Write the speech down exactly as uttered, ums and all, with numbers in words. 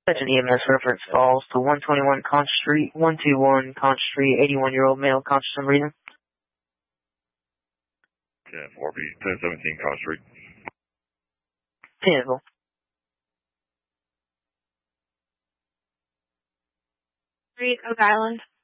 Such an E M S reference falls to one twenty-one Conch Street, one two one Conch Street, eighty-one-year-old male, conscious for some reason. ten four B, ten seventeen Conch Street. ten Street, Oak Island.